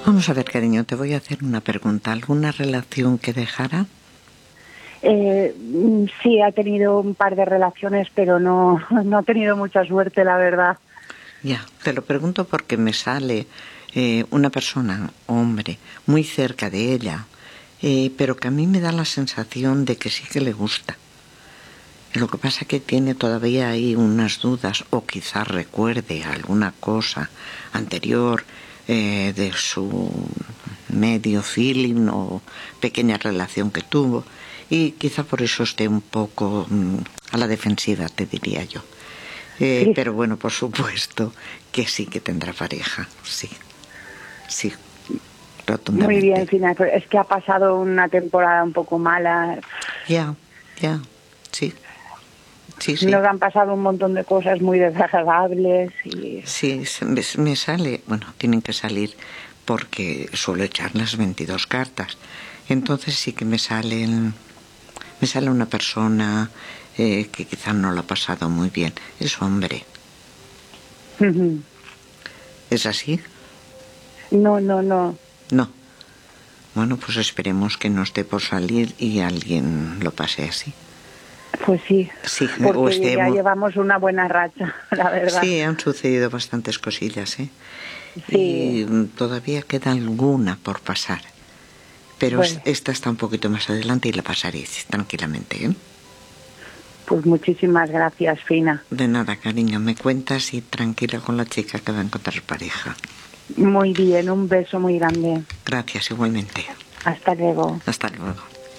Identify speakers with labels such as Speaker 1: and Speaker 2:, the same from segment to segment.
Speaker 1: Vamos a ver, cariño, te voy a hacer una pregunta. ¿Alguna relación que dejara?
Speaker 2: Sí, ha tenido un par de relaciones, pero no ha tenido mucha suerte, la verdad.
Speaker 1: Ya, te lo pregunto porque me sale una persona, hombre, muy cerca de ella, pero que a mí me da la sensación de que sí que le gusta. Lo que pasa es que tiene todavía ahí unas dudas, o quizás recuerde alguna cosa anterior de su medio feeling o pequeña relación que tuvo, y quizá por eso esté un poco a la defensiva, te diría yo.
Speaker 2: Sí.
Speaker 1: Pero bueno, por supuesto que sí que tendrá pareja, sí, rotundamente.
Speaker 2: Muy bien, Fina, pero es que ha pasado una temporada un poco mala.
Speaker 1: Ya, sí.
Speaker 2: Nos han pasado un montón de cosas muy desagradables y...
Speaker 1: Sí, me sale, bueno, tienen que salir porque suelo echar las 22 cartas. Entonces sí que me sale una persona que quizá no lo ha pasado muy bien. Es hombre. ¿Es así?
Speaker 2: No.
Speaker 1: No. Bueno, pues esperemos que no esté por salir y alguien lo pase así.
Speaker 2: Pues sí, porque ya llevamos una buena racha, la verdad.
Speaker 1: Sí, han sucedido bastantes cosillas, ¿eh?
Speaker 2: Sí.
Speaker 1: Y todavía queda alguna por pasar. Pero bueno, esta está un poquito más adelante y la pasaréis tranquilamente, ¿eh?
Speaker 2: Pues muchísimas gracias, Fina.
Speaker 1: De nada, cariño. Me cuentas y tranquila con la chica que va a encontrar pareja.
Speaker 2: Muy bien, un beso muy grande.
Speaker 1: Gracias, igualmente.
Speaker 2: Hasta luego.
Speaker 1: Hasta luego.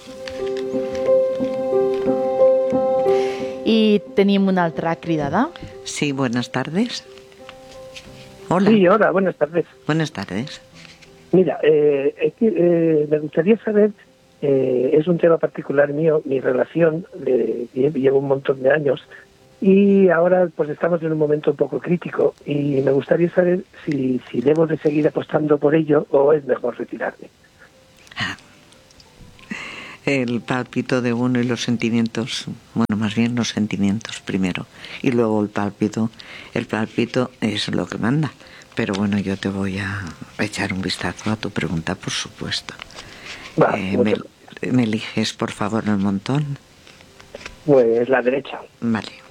Speaker 3: I tenim una altra cridada.
Speaker 1: Sí, buenas tardes. Hola.
Speaker 4: Sí, hola, buenas tardes.
Speaker 1: Buenas tardes.
Speaker 4: Mira, me gustaría saber, es un tema particular mío, mi relación, llevo un montón de años y ahora pues estamos en un momento un poco crítico y me gustaría saber si debo de seguir apostando por ello o es mejor retirarme.
Speaker 1: El pálpito de uno y los sentimientos, bueno, más bien los sentimientos primero y luego el pálpito es lo que manda. Pero bueno, yo te voy a echar un vistazo a tu pregunta, por supuesto. ¿Me eliges, por favor, el montón?
Speaker 4: Pues la derecha.
Speaker 1: Vale.